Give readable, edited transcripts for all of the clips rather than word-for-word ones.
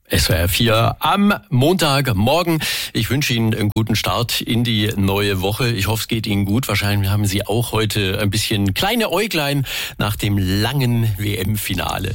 SWR 4 am Montagmorgen. Ich wünsche Ihnen einen guten Start in die neue Woche. Ich hoffe, es geht Ihnen gut. Wahrscheinlich haben Sie auch heute ein bisschen kleine Äuglein nach dem langen WM-Finale.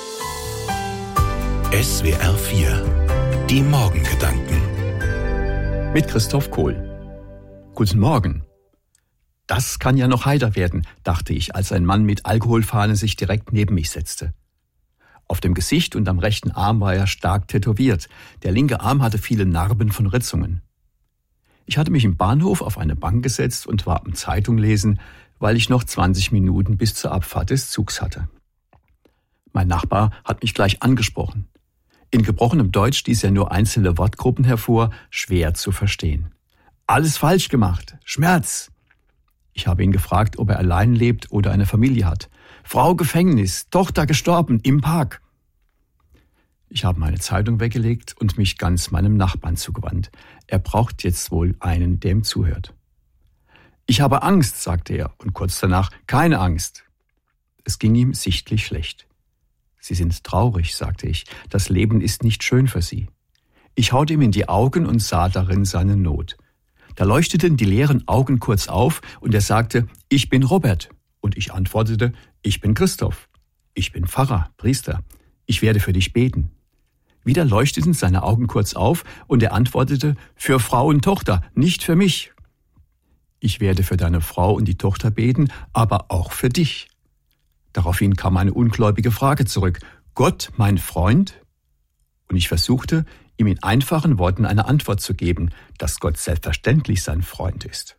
SWR 4, die Morgengedanken. Mit Christoph Kohl. Guten Morgen. Das kann ja noch heiter werden, dachte ich, als ein Mann mit Alkoholfahne sich direkt neben mich setzte. Auf dem Gesicht und am rechten Arm war er stark tätowiert. Der linke Arm hatte viele Narben von Ritzungen. Ich hatte mich im Bahnhof auf eine Bank gesetzt und war am Zeitung lesen, weil ich noch 20 Minuten bis zur Abfahrt des Zugs hatte. Mein Nachbar hat mich gleich angesprochen. In gebrochenem Deutsch stieß er nur einzelne Wortgruppen hervor, schwer zu verstehen. Alles falsch gemacht. Schmerz. Ich habe ihn gefragt, ob er allein lebt oder eine Familie hat. Frau Gefängnis, Tochter gestorben, im Park. Ich habe meine Zeitung weggelegt und mich ganz meinem Nachbarn zugewandt. Er braucht jetzt wohl einen, der ihm zuhört. Ich habe Angst, sagte er, und kurz danach, keine Angst. Es ging ihm sichtlich schlecht. Sie sind traurig, sagte ich. Das Leben ist nicht schön für Sie. Ich schaute ihm in die Augen und sah darin seine Not. Da leuchteten die leeren Augen kurz auf und er sagte, ich bin Robert. Und ich antwortete, ich bin Christoph. Ich bin Pfarrer, Priester. Ich werde für dich beten. Wieder leuchteten seine Augen kurz auf und er antwortete, für Frau und Tochter, nicht für mich. Ich werde für deine Frau und die Tochter beten, aber auch für dich. Daraufhin kam eine ungläubige Frage zurück. Gott, mein Freund? Und ich versuchte, ihm in einfachen Worten eine Antwort zu geben, dass Gott selbstverständlich sein Freund ist.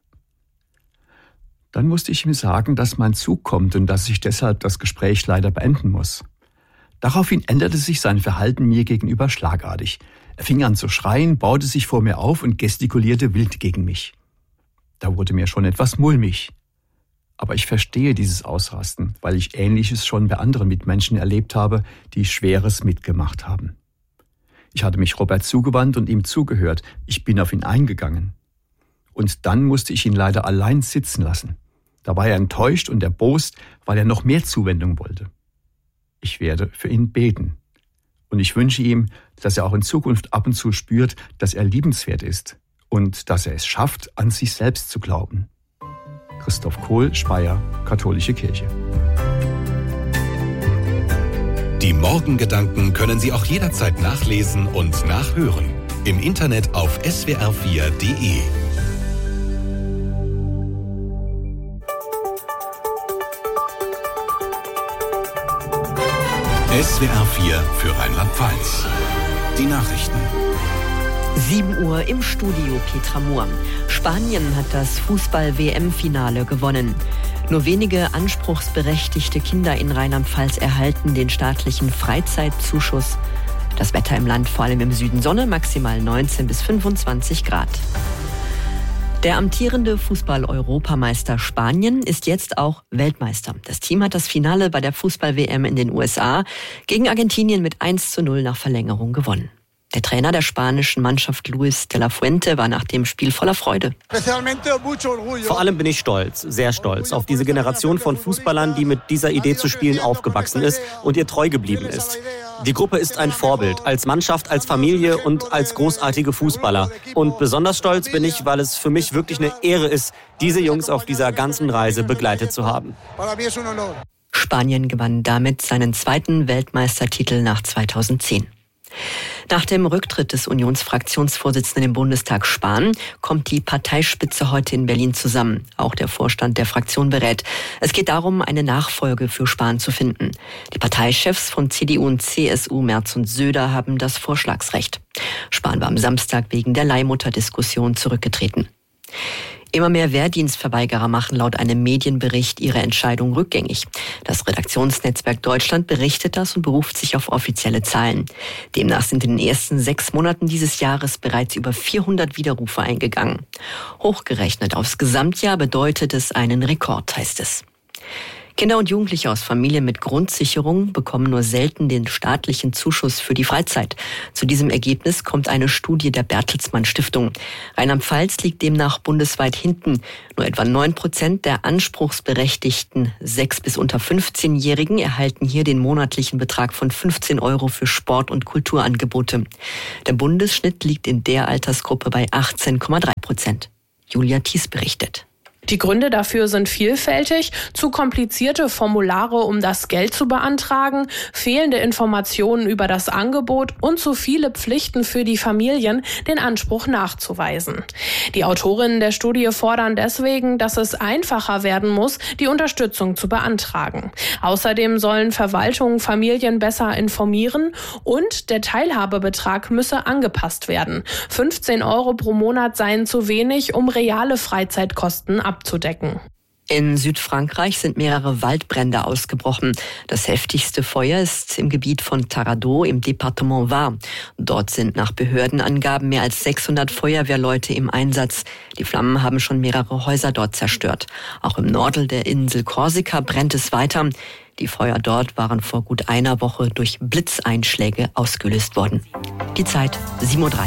Dann musste ich ihm sagen, dass mein Zug kommt und dass ich deshalb das Gespräch leider beenden muss. Daraufhin änderte sich sein Verhalten mir gegenüber schlagartig. Er fing an zu schreien, baute sich vor mir auf und gestikulierte wild gegen mich. Da wurde mir schon etwas mulmig. Aber ich verstehe dieses Ausrasten, weil ich Ähnliches schon bei anderen Mitmenschen erlebt habe, die Schweres mitgemacht haben. Ich hatte mich Robert zugewandt und ihm zugehört. Ich bin auf ihn eingegangen. Und dann musste ich ihn leider allein sitzen lassen. Da war er enttäuscht und erbost, weil er noch mehr Zuwendung wollte. Ich werde für ihn beten. Und ich wünsche ihm, dass er auch in Zukunft ab und zu spürt, dass er liebenswert ist und dass er es schafft, an sich selbst zu glauben. Christoph Kohl, Speyer, Katholische Kirche. Die Morgengedanken können Sie auch jederzeit nachlesen und nachhören. Im Internet auf swr4.de. SWR 4 für Rheinland-Pfalz. Die Nachrichten. 7 Uhr im Studio Petra Mohr. Spanien hat das Fußball-WM-Finale gewonnen. Nur wenige anspruchsberechtigte Kinder in Rheinland-Pfalz erhalten den staatlichen Freizeitzuschuss. Das Wetter im Land, vor allem im Süden Sonne, maximal 19 bis 25 Grad. Der amtierende Fußball-Europameister Spanien ist jetzt auch Weltmeister. Das Team hat das Finale bei der Fußball-WM in den USA gegen Argentinien mit 1:0 nach Verlängerung gewonnen. Der Trainer der spanischen Mannschaft Luis de la Fuente war nach dem Spiel voller Freude. Vor allem bin ich stolz, sehr stolz auf diese Generation von Fußballern, die mit dieser Idee zu spielen aufgewachsen ist und ihr treu geblieben ist. Die Gruppe ist ein Vorbild, als Mannschaft, als Familie und als großartige Fußballer. Und besonders stolz bin ich, weil es für mich wirklich eine Ehre ist, diese Jungs auf dieser ganzen Reise begleitet zu haben. Spanien gewann damit seinen zweiten Weltmeistertitel nach 2010. Nach dem Rücktritt des Unionsfraktionsvorsitzenden im Bundestag Spahn kommt die Parteispitze heute in Berlin zusammen. Auch der Vorstand der Fraktion berät. Es geht darum, eine Nachfolge für Spahn zu finden. Die Parteichefs von CDU und CSU, Merz und Söder, haben das Vorschlagsrecht. Spahn war am Samstag wegen der Leihmutterdiskussion zurückgetreten. Immer mehr Wehrdienstverweigerer machen laut einem Medienbericht ihre Entscheidung rückgängig. Das Redaktionsnetzwerk Deutschland berichtet das und beruft sich auf offizielle Zahlen. Demnach sind in den ersten 6 Monaten dieses Jahres bereits über 400 Widerrufe eingegangen. Hochgerechnet aufs Gesamtjahr bedeutet es einen Rekord, heißt es. Kinder und Jugendliche aus Familien mit Grundsicherung bekommen nur selten den staatlichen Zuschuss für die Freizeit. Zu diesem Ergebnis kommt eine Studie der Bertelsmann Stiftung. Rheinland-Pfalz liegt demnach bundesweit hinten. Nur etwa 9% der anspruchsberechtigten 6- bis unter 15-Jährigen erhalten hier den monatlichen Betrag von 15 € für Sport- und Kulturangebote. Der Bundesschnitt liegt in der Altersgruppe bei 18,3%. Julia Thies berichtet. Die Gründe dafür sind vielfältig: zu komplizierte Formulare, um das Geld zu beantragen, fehlende Informationen über das Angebot und zu viele Pflichten für die Familien, den Anspruch nachzuweisen. Die Autorinnen der Studie fordern deswegen, dass es einfacher werden muss, die Unterstützung zu beantragen. Außerdem sollen Verwaltungen Familien besser informieren und der Teilhabebetrag müsse angepasst werden. 15 € pro Monat seien zu wenig, um reale Freizeitkosten abzudecken. In Südfrankreich sind mehrere Waldbrände ausgebrochen. Das heftigste Feuer ist im Gebiet von Taradot im Departement Var. Dort sind nach Behördenangaben mehr als 600 Feuerwehrleute im Einsatz. Die Flammen haben schon mehrere Häuser dort zerstört. Auch im Norden der Insel Korsika brennt es weiter. Die Feuer dort waren vor gut einer Woche durch Blitzeinschläge ausgelöst worden. Die Zeit 7:03 Uhr.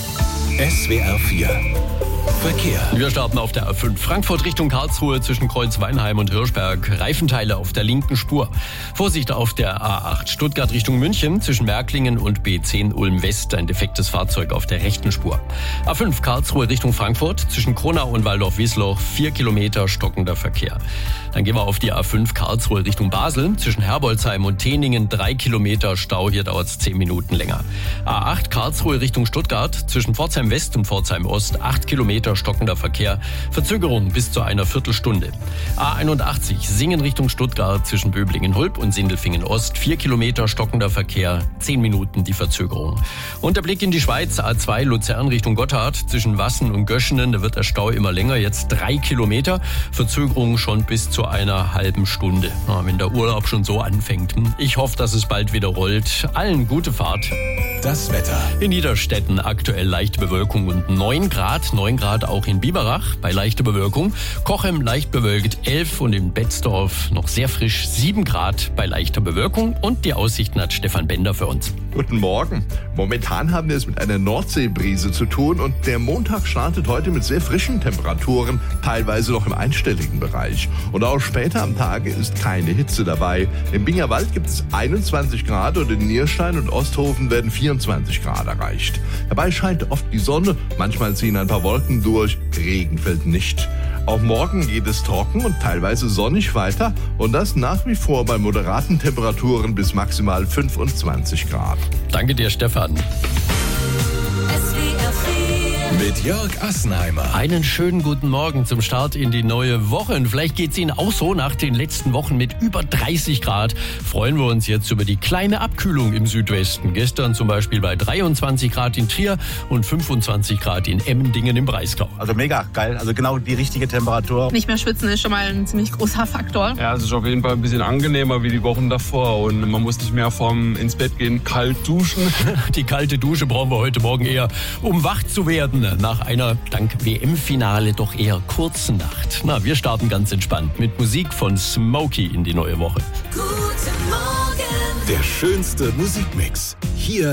SWR 4 Verkehr. Wir starten auf der A5 Frankfurt Richtung Karlsruhe zwischen Kreuz-Weinheim und Hirschberg. Reifenteile auf der linken Spur. Vorsicht auf der A8 Stuttgart Richtung München zwischen Märklingen und B10 Ulm West. Ein defektes Fahrzeug auf der rechten Spur. A5 Karlsruhe Richtung Frankfurt zwischen Kronau und Waldorf-Wiesloch 4 Kilometer stockender Verkehr. Dann gehen wir auf die A5 Karlsruhe Richtung Basel zwischen Herbolzheim und Teningen 3 Kilometer Stau. Hier dauert es 10 Minuten länger. A8 Karlsruhe Richtung Stuttgart zwischen Pforzheim West und Pforzheim Ost 8 Kilometer stockender Verkehr. Verzögerung bis zu einer Viertelstunde. A81 Singen Richtung Stuttgart zwischen Böblingen-Hulb und Sindelfingen-Ost 4 Kilometer stockender Verkehr. 10 Minuten die Verzögerung. Und der Blick in die Schweiz. A2 Luzern Richtung Gotthard zwischen Wassen und Göschenen. Da wird der Stau immer länger. Jetzt 3 Kilometer. Verzögerung schon bis zu einer halben Stunde. Wenn der Urlaub schon so anfängt. Ich hoffe, dass es bald wieder rollt. Allen gute Fahrt. Das Wetter. In Niederstetten aktuell leichte Bewölkung und 9 Grad. 9 Grad auch in Biberach bei leichter Bewölkung. Kochem leicht bewölkt 11 und in Betzdorf noch sehr frisch 7 Grad bei leichter Bewölkung. Und die Aussichten hat Stefan Bender für uns. Guten Morgen. Momentan haben wir es mit einer Nordseebrise zu tun und der Montag startet heute mit sehr frischen Temperaturen, teilweise noch im einstelligen Bereich. Und auch später am Tage ist keine Hitze dabei. Im Bingerwald gibt es 21 Grad und in Nierstein und Osthofen werden 24 Grad erreicht. Dabei scheint oft die Sonne, manchmal ziehen ein paar Wolken durch, Regen fällt nicht. Auch morgen geht es trocken und teilweise sonnig weiter und das nach wie vor bei moderaten Temperaturen bis maximal 25 Grad. Danke dir, Stefan. Mit Jörg Assenheimer. Einen schönen guten Morgen zum Start in die neue Woche. Und vielleicht geht es Ihnen auch so nach den letzten Wochen mit über 30 Grad. Freuen wir uns jetzt über die kleine Abkühlung im Südwesten. Gestern zum Beispiel bei 23 Grad in Trier und 25 Grad in Emmendingen im Breisgau. Also mega geil, also genau die richtige Temperatur. Nicht mehr schwitzen ist schon mal ein ziemlich großer Faktor. Ja, es ist auf jeden Fall ein bisschen angenehmer wie die Wochen davor und man muss nicht mehr vorm ins Bett gehen kalt duschen. Die kalte Dusche brauchen wir heute Morgen eher, um wach zu werden nach einer, dank WM-Finale, doch eher kurzen Nacht. Wir starten ganz entspannt mit Musik von Smokey in die neue Woche. Guten Morgen. Der schönste Musikmix. Hier